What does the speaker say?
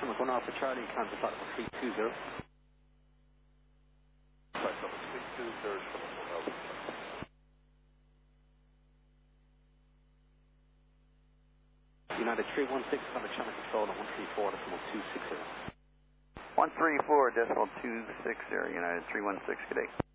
Lima going off for Charlie, cancel flight level 320. Flight level 320, United 316, contact channel control on 134.260. 134.260, United 316, good day.